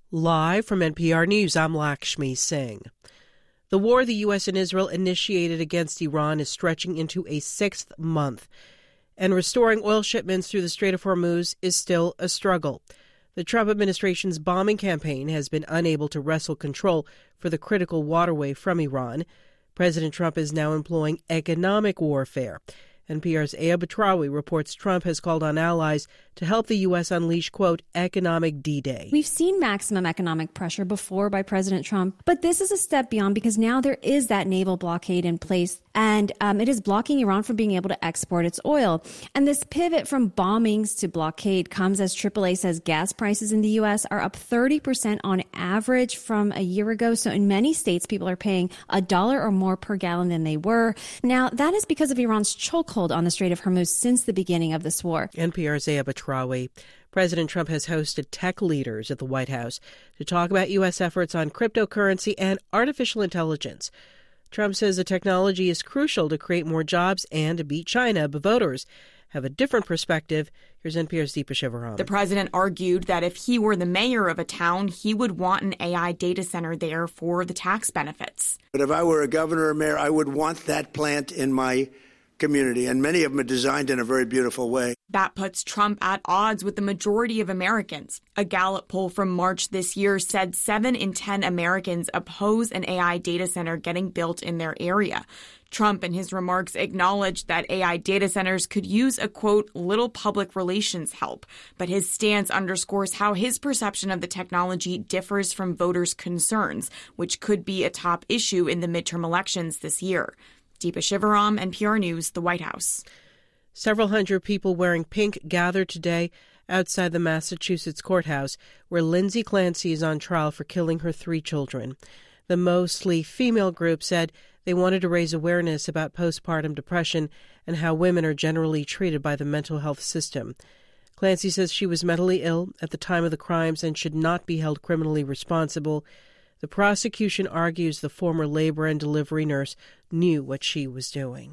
Live from NPR News, I'm Lakshmi Singh. The war the U.S. and Israel initiated against Iran is stretching into a sixth month, and restoring oil shipments through the Strait of Hormuz is still a struggle. The Trump administration's bombing campaign has been unable to wrestle control for the critical waterway from Iran. President Trump is now employing economic warfare. NPR's Aya Batrawi reports Trump has called on allies to help the U.S. unleash, quote, economic D-Day. We've seen maximum economic pressure before by President Trump, but this is a step beyond because now there is that naval blockade in place, and it is blocking Iran from being able to export its oil. And this pivot from bombings to blockade comes as AAA says gas prices in the U.S. are up 30% on average from a year ago. So in many states, people are paying $1 or more per gallon than they were. Now, that is because of Iran's chokehold on the Strait of Hormuz since the beginning of this war. NPR's Aya Batrawi. President Trump has hosted tech leaders at the White House to talk about U.S. efforts on cryptocurrency and artificial intelligence. Trump says the technology is crucial to create more jobs and to beat China, but voters have a different perspective. Here's NPR's Deepa Shivaram. The president argued that if he were the mayor of a town, he would want an AI data center there for the tax benefits. But if I were a governor or mayor, I would want that plant in my community, and many of them are designed in a very beautiful way. That puts Trump at odds with the majority of Americans. A Gallup poll from March this year said 7 in 10 Americans oppose an AI data center getting built in their area. Trump, in his remarks, acknowledged that AI data centers could use a, quote, little public relations help. But his stance underscores how his perception of the technology differs from voters' concerns, which could be a top issue in the midterm elections this year. Deepa Shivaram, NPR News, the White House. Several hundred people wearing pink gathered today outside the Massachusetts courthouse, where Lindsay Clancy is on trial for killing her 3 children. The mostly female group said they wanted to raise awareness about postpartum depression and how women are generally treated by the mental health system. Clancy says she was mentally ill at the time of the crimes and should not be held criminally responsible. The prosecution argues the former labor and delivery nurse knew what she was doing.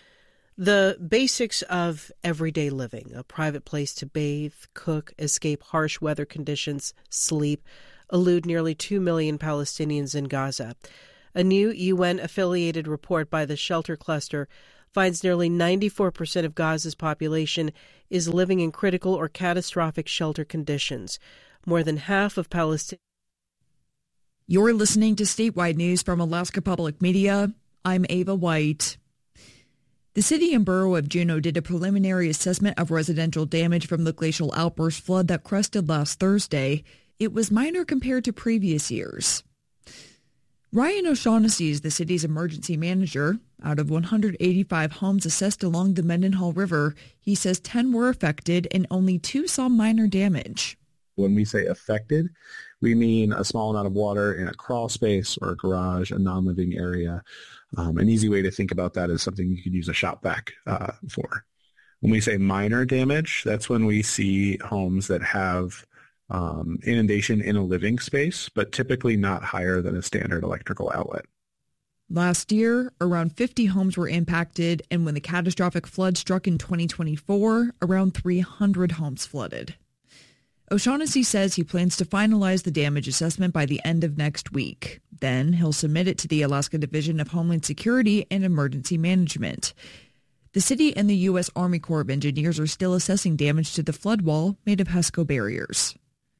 The basics of everyday living, a private place to bathe, cook, escape harsh weather conditions, sleep, elude nearly 2 million Palestinians in Gaza. A new UN-affiliated report by the Shelter Cluster finds nearly 94% of Gaza's population is living in critical or catastrophic shelter conditions. More than half of Palestinians. You're listening to Statewide News from Alaska Public Media. I'm Ava White. The city and borough of Juneau did a preliminary assessment of residential damage from the glacial outburst flood that crested last Thursday. It was minor compared to previous years. Ryan O'Shaughnessy is the city's emergency manager. Out of 185 homes assessed along the Mendenhall River, he says 10 were affected and only 2 saw minor damage. When we say affected, we mean a small amount of water in a crawl space or a garage, a non-living area. An easy way to think about that is something you could use a shop vac for. When we say minor damage, that's when we see homes that have inundation in a living space, but typically not higher than a standard electrical outlet. Last year, around 50 homes were impacted, and when the catastrophic flood struck in 2024, around 300 homes flooded. O'Shaughnessy says he plans to finalize the damage assessment by the end of next week. Then he'll submit it to the Alaska Division of Homeland Security and Emergency Management. The city and the U.S. Army Corps of Engineers are still assessing damage to the flood wall made of HESCO barriers.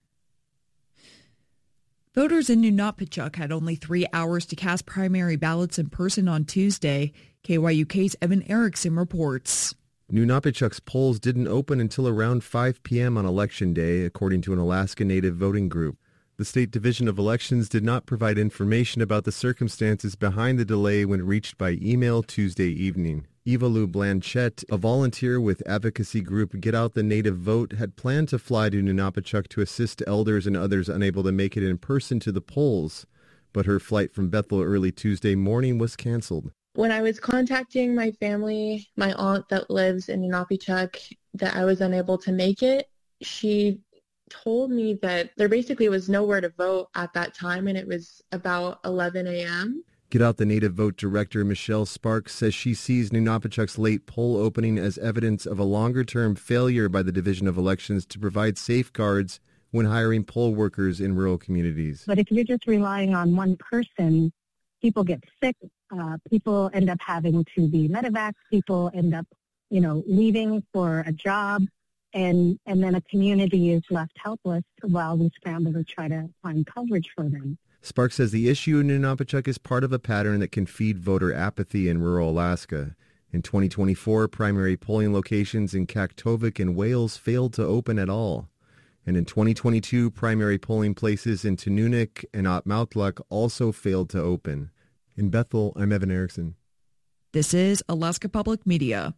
Voters in Nunapitchuk had only 3 hours to cast primary ballots in person on Tuesday. KYUK's Evan Erickson reports. Nunapitchuk's polls didn't open until around 5 p.m. on Election Day, according to an Alaska Native voting group. The State Division of Elections did not provide information about the circumstances behind the delay when reached by email Tuesday evening. Eva Lou Blanchette, a volunteer with advocacy group Get Out the Native Vote, had planned to fly to Nunapitchuk to assist elders and others unable to make it in person to the polls, but her flight from Bethel early Tuesday morning was canceled. When I was contacting my family, my aunt that lives in Nunapitchuk, that I was unable to make it, she told me that there basically was nowhere to vote at that time, and it was about 11 a.m. Get Out the Native Vote director Michelle Sparks says she sees Nunapitchuk's late poll opening as evidence of a longer-term failure by the Division of Elections to provide safeguards when hiring poll workers in rural communities. But if you're just relying on one person, people get sick. People end up having to be medevacs. People end up, leaving for a job. And then a community is left helpless while we scramble to try to find coverage for them. Sparks says the issue in Nunapachuk is part of a pattern that can feed voter apathy in rural Alaska. In 2024, primary polling locations in Kaktovik and Wales failed to open at all. And in 2022, primary polling places in Tununuk and Otmoutluk also failed to open. In Bethel, I'm Evan Erickson. This is Alaska Public Media.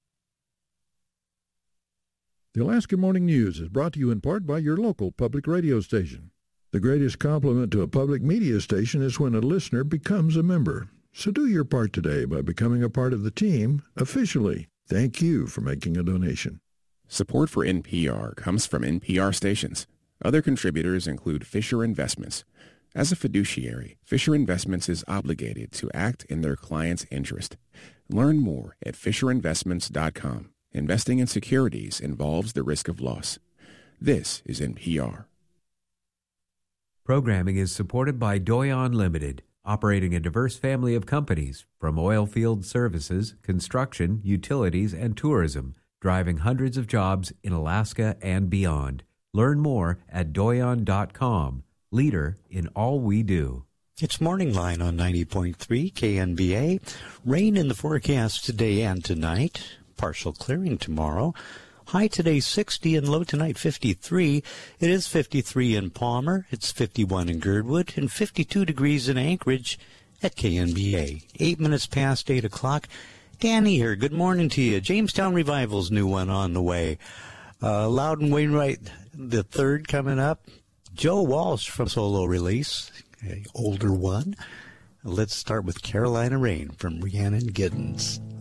The Alaska Morning News is brought to you in part by your local public radio station. The greatest compliment to a public media station is when a listener becomes a member. So do your part today by becoming a part of the team officially. Thank you for making a donation. Support for NPR comes from NPR stations. Other contributors include Fisher Investments. As a fiduciary, Fisher Investments is obligated to act in their client's interest. Learn more at FisherInvestments.com. Investing in securities involves the risk of loss. This is NPR. Programming is supported by Doyon Limited, operating a diverse family of companies from oil field services, construction, utilities, and tourism, driving hundreds of jobs in Alaska and beyond. Learn more at Doyon.com, leader in all we do. It's Morning Line on 90.3 KNBA. Rain in the forecast today and tonight. Partial clearing tomorrow. High today 60 and low tonight 53. It is 53 in Palmer. It's 51 in Girdwood and 52 degrees in Anchorage at KNBA. 8 minutes past 8 o'clock. Danny here. Good morning to you. Jamestown Revival's new one on the way. Loudon Wainwright the third coming up. Joe Walsh from solo release, an older one. Let's start with Carolina Rain from Rhiannon Giddens.